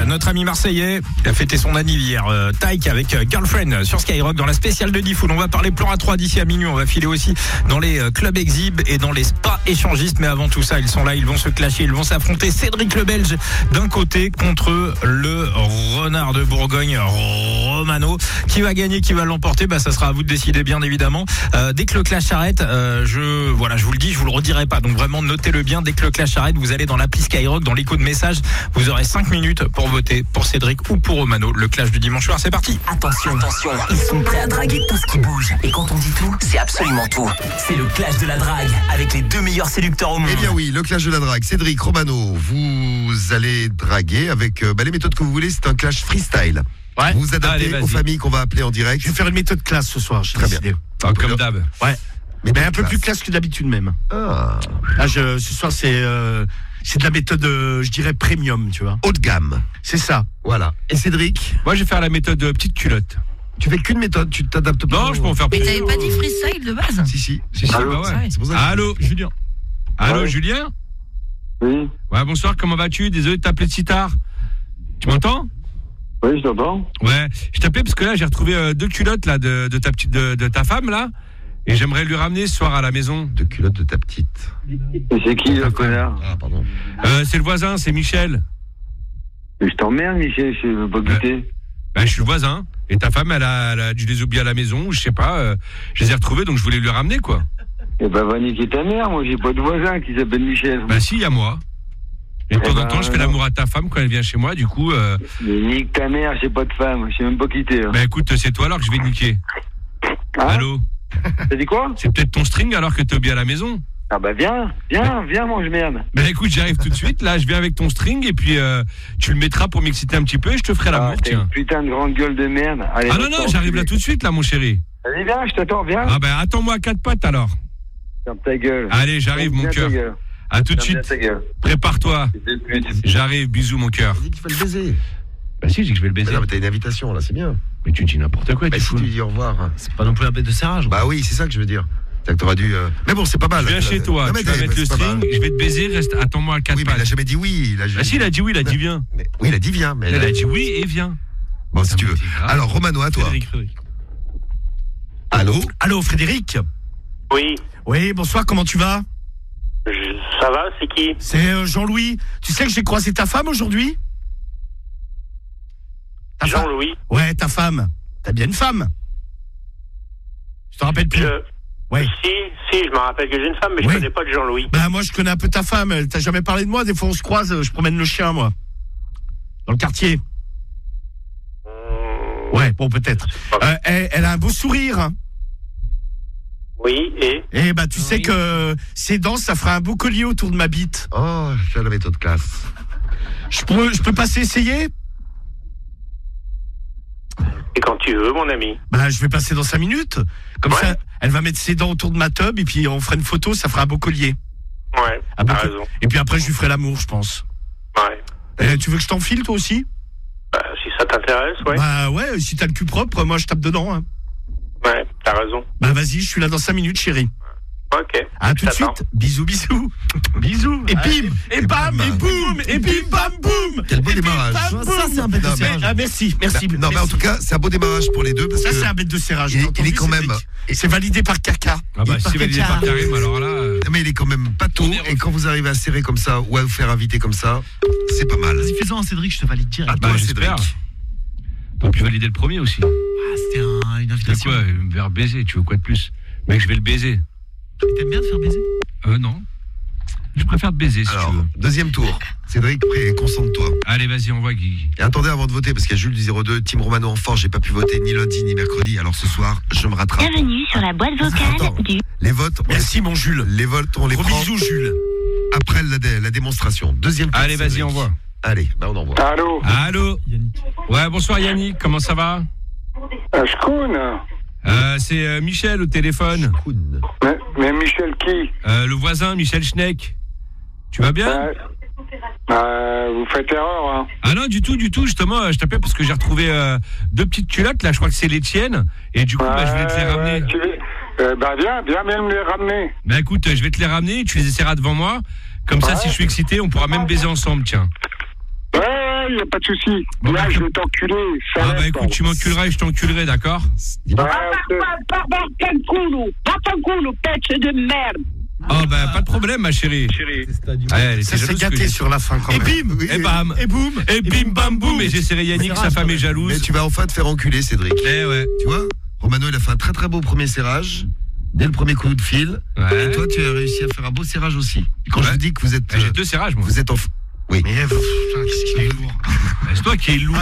notre ami marseillais, il a fêté son anniversaire. Taïk avec Girlfriend sur Skyrock dans la spéciale de Diffoul. On va parler plan A3 d'ici à minuit. On va filer aussi dans les clubs exhib et dans les spas échangistes. Mais avant tout ça, ils sont là, ils vont se clasher, ils vont s'affronter. Cédric le Belge d'un côté contre le renard de Bourgogne, Romano. Qui va gagner, qui va l'emporter? Ça sera à vous de décider, bien évidemment. Dès que le clash arrête, je vous le dis, je vous le redirai pas. Donc vraiment, notez-le bien. Dès que le clash arrête, vous allez dans l'appli Skyrock, dans l'écho de messages. Vous aurez 5 minutes pour voter pour Cédric ou pour Romano. Le clash du dimanche soir, c'est parti. Attention, ils sont prêts à draguer tout ce qui bouge. Et quand on dit tout, c'est absolument tout. C'est le clash de la drague avec les 2 meilleurs séducteurs au monde. Eh bien oui, le clash de la drague. Cédric, Romano, vous allez draguer avec les méthodes que vous voulez. C'est un clash freestyle. Ouais. Vous vous adaptez aux familles qu'on va appeler en direct. Je vais faire une méthode classe ce soir. Très bien. Comme d'hab. Ouais. Mais un peu plus classe que d'habitude même. Ah. Là, ce soir, c'est de la méthode, je dirais, premium, tu vois. Haut de gamme. C'est ça. Voilà. Et Cédric? Moi, je vais faire la méthode petite culotte. Tu fais qu'une méthode, tu t'adaptes pas. Non, je peux en faire Mais plusieurs. t'avais pas dit freestyle de base? Si. Allô, C'est pour ça que- Allô, Julien. Allô, Ouais. Julien. Oui, Ouais, bonsoir, comment vas-tu? Désolé de t'appeler si tard. Tu m'entends? oui, je t'entends. Ouais, je t'appelais parce que là, j'ai retrouvé 2 culottes là, de ta femme, là. Et j'aimerais lui ramener ce soir à la maison. 2 culottes de ta petite. Et c'est qui le connard? Ah, pardon. C'est le voisin, c'est Michel. Mais je t'emmerde, Michel, je veux pas goûter. Je suis le voisin. Et ta femme, elle a dû les oublier à la maison, ou je sais pas. Je les ai retrouvés, donc je voulais lui ramener, quoi. Eh ben, va niquer ta mère, moi j'ai pas de voisin qui s'appelle Michel. Si, il y a moi. Et de temps en temps, je fais l'amour à ta femme quand elle vient chez moi, du coup... Mais nique ta mère, j'ai pas de femme, je sais même pas qui t'es. écoute, c'est toi alors que je vais niquer. Hein? Allô? T'as dit quoi? C'est peut-être ton string alors que t'es oublié à la maison. Ah bah viens, mange merde. Écoute, j'arrive tout de suite, là, je viens avec ton string et puis tu le mettras pour m'exciter un petit peu et je te ferai l'amour, T'as tiens. une putain de grande gueule de merde. Allez, Ah non, j'arrive là tout de suite, là, mon chéri. Vas-y, viens, je t'attends, viens. Attends-moi à 4 pattes alors. Ferme ta gueule. Allez, j'arrive, mon cœur. À tout de Ferme bien suite. ta gueule. Prépare-toi. J'arrive, bisous, mon cœur. T'as dit qu'il fallait le baiser. Si, j'ai dit que je vais le baiser. Non, mais t'as une invitation, là, c'est bien. Mais tu dis n'importe quoi, tu Si fous. tu dis au revoir. C'est pas non plus la bête de serrage. Bah oui, c'est ça que je veux dire. C'est que t'aurais dû. Mais bon, c'est pas mal. Je viens chez toi, Non, mais tu vas mettre le c'est pas string, mal. je vais te baiser, attends-moi à 4 Oui, mais il a pattes. jamais dit oui. Si, il a dit oui, il a dit viens. Oui, il a dit viens. Mais Il a dit oui et viens. Bon, si tu veux. Alors, Romano, à toi. Frédéric. Allô, Frédéric. Oui, Oui, bonsoir, comment tu vas? ça va, c'est qui? C'est Jean-Louis. Tu sais que j'ai croisé ta femme aujourd'hui? Jean-Louis. Ouais, ta femme. T'as bien une femme? Je te rappelle plus. Ouais. Si, je me rappelle que j'ai une femme, mais Oui. je connais pas de Jean-Louis. Moi, je connais un peu ta femme. Elle t'a jamais parlé de moi. Des fois, on se croise. Je promène le chien, moi. Dans le quartier. Ouais, bon, peut-être. Elle a un beau sourire. Hein. Oui, et? Et tu sais que ses dents, ça fera un beau collier autour de ma bite. Oh, c'est la méthode classe. Je peux passer essayer? Et quand tu veux, mon ami. Je vais passer dans 5 minutes. Comme ça, elle va mettre ses dents autour de ma tub et puis on fera une photo, ça fera un beau collier. Ouais, t'as raison. Et puis après, je lui ferai l'amour, je pense. Ouais. Tu veux que je t'enfile, toi aussi? Si ça t'intéresse, ouais. Ouais, si t'as le cul propre, moi je tape dedans. Hein. Ouais, t'as raison. Vas-y, je suis là dans 5 minutes, chérie. Ok. À tout de suite. Bisous. Bisous. Et bim, et bam, et boum, et bim, bam, boum. Quel beau démarrage. Ça, c'est un bête de serrage. Merci. Non, mais en tout cas, c'est un beau démarrage pour les deux. Parce Ça, que c'est un bête de serrage. il est quand même. C'est validé par Kaka. Si c'est validé par Karim, alors là. Mais il est quand même pas tôt. Et quand vous arrivez à serrer comme ça ou à vous faire inviter comme ça, c'est pas mal. Vas-y, fais-en, Cédric, je te valide direct. J'espère. T'as pu valider le premier aussi. C'était une invitation. C'est quoi, me faire baiser, tu veux quoi de plus? Mec, je vais le baiser. Et t'aimes bien te faire baiser? Non. Je préfère te baiser si tu veux. Deuxième tour. Cédric, concentre-toi. Allez, vas-y, envoie Guy. Et attendez avant de voter, parce qu'il y a Jules du 02, Team Romano en force, j'ai pas pu voter ni lundi ni mercredi, alors ce soir, je me rattrape. Bienvenue sur la boîte vocale du... Les votes, merci mon Jules. Les votes, on les Gros prend. bisous, Jules. Après la démonstration. Deuxième tour. Allez, vas-y, envoie. Allez, on envoie. Allô? Ouais, bonsoir Yannick, comment ça va? Shkoun. C'est Michel au téléphone. Mais Michel qui? Le voisin, Michel Schneck. Tu vas bien? Vous faites erreur, hein. Ah non, du tout, justement, je t'appelle parce que j'ai retrouvé 2 petites culottes, là, je crois que c'est les tiennes, et du coup, je voulais te les ramener. Viens même les ramener. Écoute, je vais te les ramener, tu les essaieras devant moi, comme ça, si je suis excité, on pourra même baiser ensemble, tiens. Ouais, il n'y a pas de souci. Bon, Là, bah, je vais t'enculer. Ah bah écoute, tu m'enculeras et je t'enculerai, d'accord? Pète de merde. Oh bah pas de problème, ma chérie. Elle Ça était s'est jalouse que gâté j'ai- sur la fin quand Et même. bim, Oui, et bam, Et boum. et bim bam boum. Et j'essaierai Yannick, sa femme est Mais jalouse. tu vas enfin te faire enculer, Cédric. Eh ouais. Tu vois, Romano, il a fait un très très beau premier serrage. Dès le premier coup de fil. Ouais. Et toi, tu as réussi à faire un beau serrage aussi. Et quand je Ouais. vous dis que vous êtes. J'ai 2 serrages, moi. Vous êtes en. Oui. Mais putain, qu'est-ce qu'il est lourd. C'est toi qui es lourd.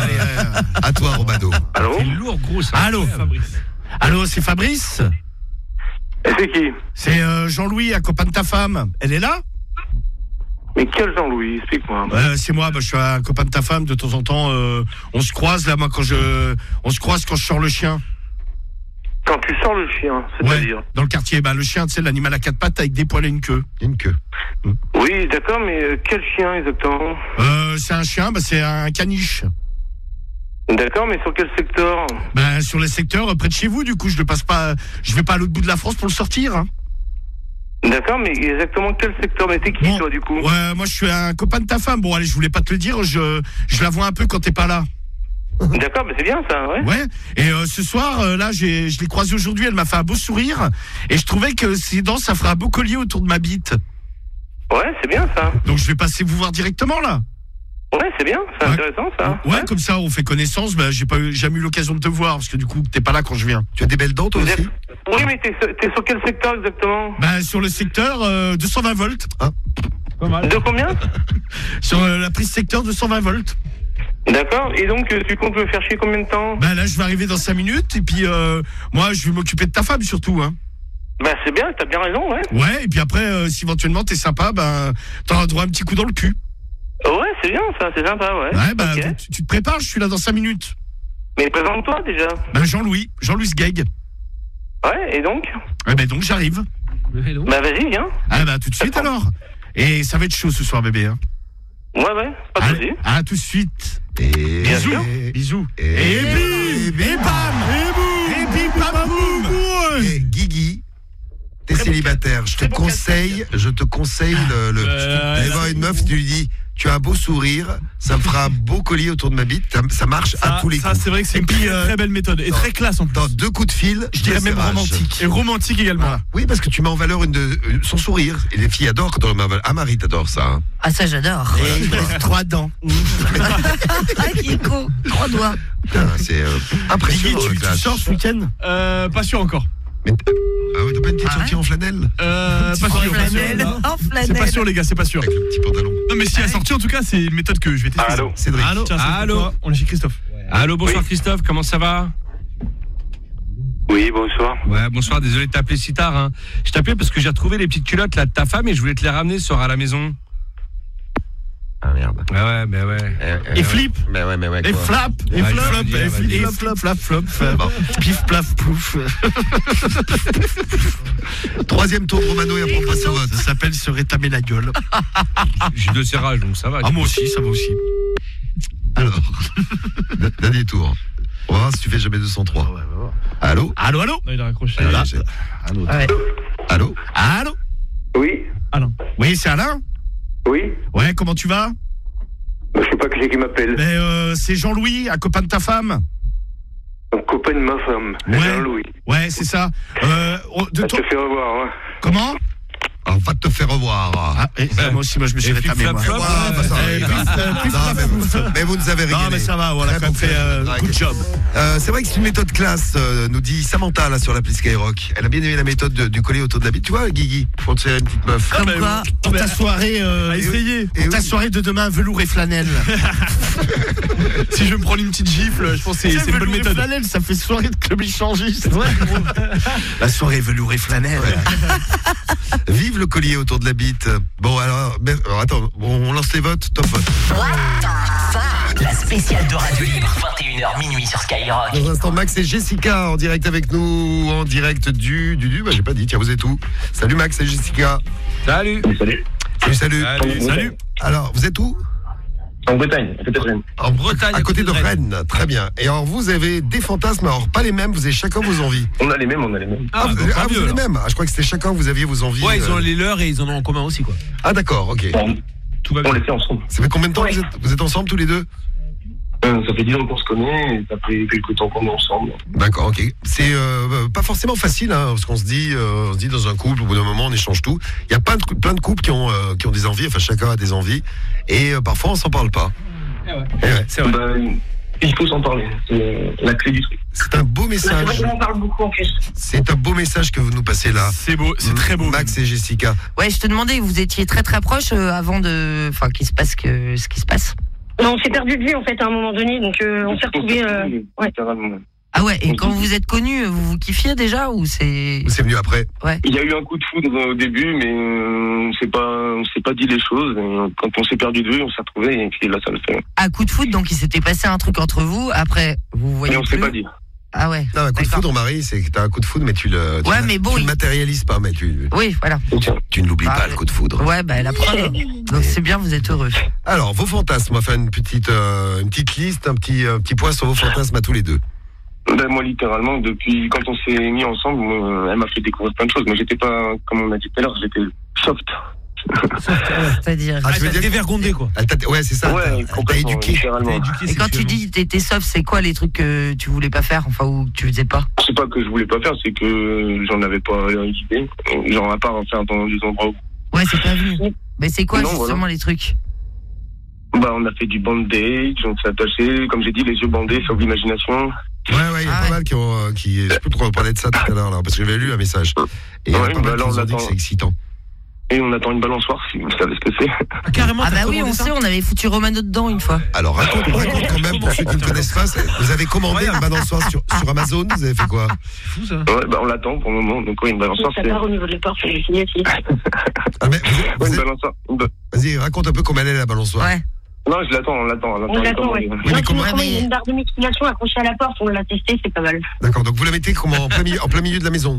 À toi, Romano. Allô? T'es lourd, gros, ça. Allô Allô, c'est Fabrice? Et c'est qui? C'est Jean-Louis, un copain de ta femme. Elle est là? Mais quel Jean-Louis? Explique-moi. C'est moi, je suis un copain de ta femme. De temps en temps, on se croise là, moi, on se croise quand je sors le chien. Quand tu sors le chien, c'est-à-dire? Dans le quartier. Le chien, tu sais, l'animal à 4 pattes avec des poils et une queue. Une queue. Oui, d'accord, mais quel chien exactement? C'est un chien, c'est un caniche. D'accord, mais sur quel secteur? Sur les secteurs près de chez vous, du coup, je vais pas à l'autre bout de la France pour le sortir. Hein. D'accord, mais exactement quel secteur? Mais t'es qui, Bon, toi, du coup? Ouais, moi, je suis un copain de ta femme. Bon, allez, je voulais pas te le dire, je la vois un peu quand t'es pas là. D'accord, mais c'est bien ça, ouais. Ouais. Et ce soir, là, je l'ai croisée aujourd'hui. Elle m'a fait un beau sourire, et je trouvais que ses dents, ça ferait un beau collier autour de ma bite. Ouais, c'est bien ça. Donc, je vais passer vous voir directement là. Ouais, c'est bien, c'est intéressant ça. Ouais, comme ça, on fait connaissance. J'ai jamais eu l'occasion de te voir parce que du coup, t'es pas là quand je viens. Tu as des belles dents, toi Vous aussi? Oui, mais t'es sur quel secteur exactement? Sur le secteur 220 volts. De combien? Sur la prise secteur 220 volts. D'accord, et donc tu comptes me faire chier combien de temps? Là, je vais arriver dans 5 minutes et puis moi, je vais m'occuper de ta femme surtout. Hein. C'est bien, t'as bien raison, ouais. Ouais, et puis après, si éventuellement t'es sympa, t'auras droit à un petit coup dans le cul. Ouais, c'est bien ça, c'est sympa, ouais. Ouais, Ok. tu te prépares, je suis là dans 5 minutes. Mais présente-toi déjà. Jean-Louis Sgeg. Ouais, et donc? Donc j'arrive. Vas-y, viens. Tout de suite alors. Et ça va être chaud ce soir, bébé. Hein. Ouais, pas de soucis. Tout de suite. Et Bien sûr. Bisous. Et bim, et bam, et bim, bam, boum. Et Guigui, t'es célibataire. Je te conseille d'aller voir une meuf, tu lui dis, tu as un beau sourire, ça me fera un beau collier autour de ma bite, ça marche à tous les coups. C'est vrai que c'est une très belle méthode et très classe en plus. Dans 2 coups de fil, Je dirais même romantique. Et romantique également. Ah, oui, parce que tu mets en valeur son sourire. Et les filles adorent quand on le met en valeur. Ah, Marie, t'adores ça. Hein. Ah, ça, j'adore. Et il me reste 3 dents. Ah, Kiko, 3 doigts. Putain, c'est impressionnant. Guigui, le tu clash. sors ce week-end? Pas sûr encore. Mais, ah ouais, t'as pas une petite sortie en flanelle? Pas sûr. Flanelle, en flanelle. C'est pas sûr, les gars, c'est pas sûr. Avec le petit pantalon. Non, mais si elle est sortie, en tout cas, c'est une méthode que je vais tester. Allô? Cédric. Tiens, c'est Allô? pour toi. On est chez Christophe. Allô, bonsoir Christophe, comment ça va? Oui, bonsoir. Ouais, bonsoir, désolé de t'appeler si tard. Hein. Je t'appelais parce que j'ai retrouvé les petites culottes là de ta femme et je voulais te les ramener ce soir à la maison. Ah merde. Ouais. Et flip. Mais ouais. Et quoi. flap. Et Ouais, flop. je vais dire, Et on va flip. dire. Et flop, flap, flop. Bon. Pif, plaf, pouf. 3e tour de Romano et après on passe au vote. Ça s'appelle se rétamer la gueule. J'ai 2 serrages donc ça va. Ah, moi aussi, ça va aussi. Alors, dernier tour. On va voir si tu fais jamais 203. Allô? Allô? Non, il a raccroché. Allô? Allô? Oui, Oui, c'est Alain? oui. Ouais, comment tu vas? Je sais pas qui c'est qui m'appelle. C'est Jean-Louis, un copain de ta femme. Un copain de ma femme, Ouais. Jean-Louis. Ouais, c'est ça. Je te fais revoir, hein. Comment? On va te faire revoir. Moi aussi, je me suis Et rétamé. flip, moi. flap, flop, Ouais, bah, ça arrive. Mais vous nous avez régalé. Non, mais ça va, voilà, Très quand bon même fait drague. good job. C'est vrai que c'est une méthode classe, nous dit Samantha là sur l'appli Skyrock. Elle a bien aimé la méthode du collier autour de la bite. Tu vois, Guigui, pour te faire une petite meuf. Comme quoi, Pour ta soirée, Essayez. pour ta soirée de demain, velours et flanelle. Si je me prends une petite gifle, je pense que c'est une bonne méthode. Flanelle, ça fait soirée de club échangiste. La soirée velours et flanelle. Vive le collier autour de la bite. Bon, alors attends, on lance les votes. Top vote. La spéciale de Radio Libre, 21h minuit sur Skyrock. Dans un instant, Max et Jessica en direct avec nous, en direct du bah j'ai pas dit, tiens, vous êtes où? Salut Max et Jessica. Salut. Salut. Salut. Alors, vous êtes où? En Bretagne, à côté de Rennes. En Bretagne, à côté de Rennes. Très bien. Et alors, vous avez des fantasmes, alors pas les mêmes, vous avez chacun vos envies. On a les mêmes. vous avez les mêmes. Je crois que c'était chacun, vous aviez vos envies. Ouais, ils ont les leurs et ils en ont en commun aussi, quoi. Ah, d'accord, ok. Tout va On bien. les fait ensemble. Ça fait combien de temps vous êtes ensemble tous les deux? Ça fait 10 ans qu'on se connaît et ça fait quelques temps qu'on est ensemble. D'accord, ok. C'est pas forcément facile, hein, parce qu'on se dit dans un couple, au bout d'un moment, on échange tout. Il y a plein de couples qui ont des envies, enfin chacun a des envies, et parfois on s'en parle pas. C'est vrai. Il faut s'en parler, c'est la clé du truc. C'est un beau message. C'est vrai qu'on en parle beaucoup en plus. C'est un beau message que vous nous passez là. C'est beau, c'est très beau. Max et Jessica. Ouais, je te demandais, vous étiez très très proches avant de. Enfin, qu'il se passe ce qui se passe. Non, on s'est perdu de vue en fait à un moment donné, donc on s'est retrouvés. Ouais. Ah ouais, et quand vous vous êtes connus, vous kiffiez déjà ou c'est. C'est venu après. Ouais. Il y a eu un coup de foudre au début, mais on s'est pas dit les choses. Et quand on s'est perdu de vue, on s'est retrouvés et puis là ça le fait. À coup de foudre, donc il s'était passé un truc entre vous. Après, vous voyez. Mais on s'est pas dit. Ah ouais. Non, un coup de foudre, Marie, c'est que t'as un coup de foudre, mais tu le matérialises pas, mais tu. Oui, voilà. Tu ne l'oublies pas, le coup de foudre. Ouais, bah la preuve. Donc c'est bien, vous êtes heureux. Alors, vos fantasmes, on va faire une petite liste, un petit point sur vos fantasmes à tous les deux. Ben moi littéralement depuis quand on s'est mis ensemble, elle m'a fait découvrir plein de choses. Moi j'étais pas, comme on a dit tout à l'heure, j'étais soft. C'est-à-dire. Ah, tu t'es dévergondé quoi. Ouais, c'est ça. Ouais, t'as éduqué. Et quand tu dis t'étais soft, c'est quoi les trucs que tu voulais pas faire, enfin ou que tu faisais pas? C'est pas que je voulais pas faire, c'est que j'en avais pas idée. Genre à part en faire dans des endroits où... Ouais, c'est pas venu. Mais c'est quoi justement les trucs? Bah on a fait du bandage, on s'est attaché, comme j'ai dit, les yeux bandés, sauf l'imagination. Ouais, il y a pas mal qui je peux trop parler de ça tout à l'heure, là, parce que j'avais lu un message. Et il y a pas mal qui nous ont dit que c'est excitant. Et on attend une balançoire, si vous savez ce que c'est. Ah, carrément. Ah bah oui, on sait, on avait foutu Romano dedans une fois. Alors raconte quand même, pour ceux qui ne connaissent pas, vous avez commandé une balançoire sur Amazon, vous avez fait quoi? C'est fou ça. Ouais, bah on l'attend pour le moment, donc une balançoire Ça part au niveau de l'épargne, j'ai signé ici. Ah mais une balançoire. Vas-y, raconte un peu comment elle est la balançoire. Ouais. Non, je l'attends, on l'attend. On l'attend, ouais. Oui, mais comment il y a une barre de musculation accrochée à la porte, on l'a testé, c'est pas mal. D'accord, donc vous la mettez comment en plein milieu de la maison?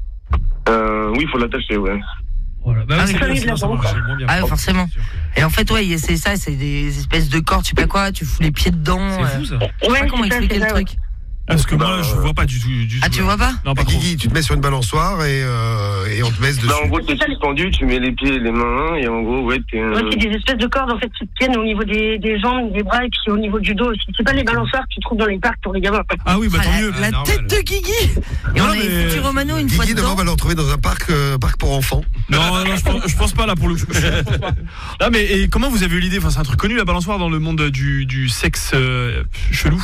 Oui, il faut l'attacher, ouais. Voilà. Bah, Ah, c'est oui, bien, sinon ça marche moins bien. Ah ouais, forcément. Et en fait, ouais, c'est ça, c'est des espèces de cordes, je sais pas quoi, tu fous les pieds dedans. C'est fou ça. Je sais pas comment expliquer le truc. Parce que moi, je vois pas du tout. Ah, tu vois pas? Non, pas trop. Guigui, tu te mets sur une balançoire et on te met dessus. Bah, en gros, t'es suspendu, tu mets les pieds et les mains, et en gros, ouais, t'es. Ouais, c'est des espèces de cordes en fait qui te tiennent au niveau des jambes, des bras et puis au niveau du dos aussi. C'est pas les balançoires que tu trouves dans les parcs pour les gamins. Ah oui, bah tant mieux. La tête de Guigui. Et on avait foutu Romano une fois Guigui, demain, dedans. on va le retrouver dans un parc pour enfants. Non, je pense pas là pour le coup. Non, mais et comment vous avez eu l'idée? Enfin, c'est un truc connu la balançoire dans le monde du sexe chelou.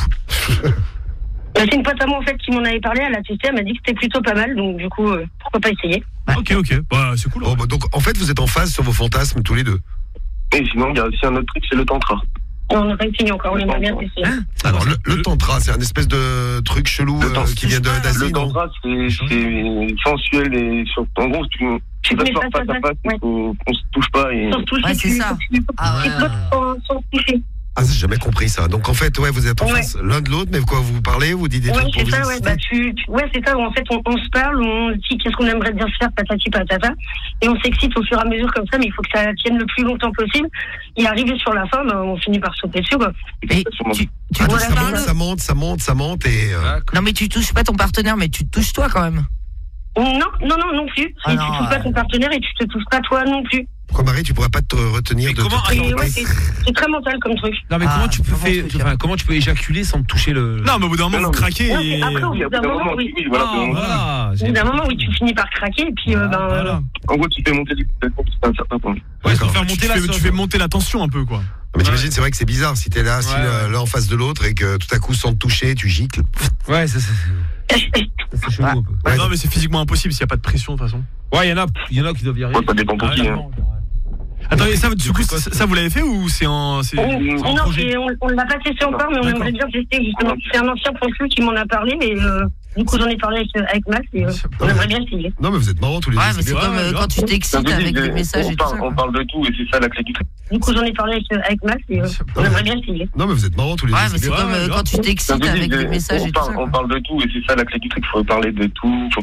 C'est une pote à moi en fait qui m'en avait parlé, elle a testé, elle m'a dit que c'était plutôt pas mal, donc du coup, pourquoi pas essayer. Ok, bah c'est cool. Bon, bah, donc en fait, vous êtes en phase sur vos fantasmes tous les deux. Et sinon, il y a aussi un autre truc, c'est le tantra. On n'a pas essayé encore, on aimerait bien tester. Alors le tantra, c'est un espèce de truc chelou qui vient d'Asie. Le tantra, c'est sensuel et en gros, tu vas se faire face à face, on se touche pas et. Ouais, c'est ça. Ah ouais. Sans toucher. Ah, j'ai jamais compris ça. Donc en fait, ouais, vous êtes en face l'un de l'autre, mais quoi, vous parlez, vous dites des trucs pour c'est ça, vous ouais. Bah, ouais, c'est ça. En fait, on se parle, on dit qu'est-ce qu'on aimerait bien se faire, patati patata, et on s'excite au fur et à mesure comme ça. Mais il faut que ça tienne le plus longtemps possible. Et arrivé sur la fin, on finit par sauter dessus, quoi. Et ça monte et. Non, mais tu touches pas ton partenaire, mais tu te touches toi quand même. Non plus. Tu touches pas ton partenaire et tu te touches pas toi non plus. Pourquoi Marie, tu pourrais pas te retenir de c'est très mental comme truc. Non mais comment tu peux éjaculer sans te toucher le. Non mais au bout d'un moment vous craquez. Après, au bout d'un moment, oui. Au bout d'un moment, oui, tu finis par craquer et puis en gros, tu fais monter c'est un certain point. Ouais, tu fais monter la tension un peu quoi. Mais t'imagines, c'est vrai que c'est bizarre si t'es là, l'un en face de l'autre et que tout à coup, sans te toucher, tu gicles. Ouais, c'est chelou un peu. Ouais, non, mais c'est physiquement impossible s'il n'y a pas de pression de toute façon. Ouais, il y en a qui doivent y arriver. Ouais, ça dépend pour qui. Attendez, ça, du coup, ça vous l'avez fait ou c'est en projet? On l'a pas testé encore, mais on aimerait bien tester justement. C'est un ancien profil qui m'en a parlé, mais du coup j'en ai parlé avec Max et on aimerait bien essayer. Non mais vous êtes marrants tous les deux. Ouais, mais c'est comme quand tu t'excites avec des messages et tout ça. On parle de tout et c'est ça la clé du truc. Du coup j'en ai parlé avec Max et on aimerait bien essayer. Non mais vous êtes marrants tous les deux. Ouais, mais c'est comme quand tu t'excites avec des messages et tout ça. On parle de tout et c'est ça la clé du truc. Faut parler de tout.